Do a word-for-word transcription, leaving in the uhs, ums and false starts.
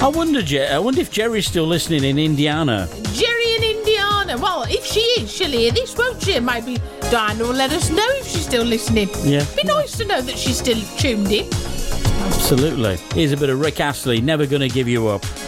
I wonder, Je- I wonder if Jerry's still listening in Indiana. Jerry in Indiana. Well, if she is, she'll hear this, won't she? Maybe Diana will let us know if she's still listening. Yeah. Be nice to know that she's still tuned in. Absolutely. Here's a bit of Rick Astley, Never Gonna Give You Up.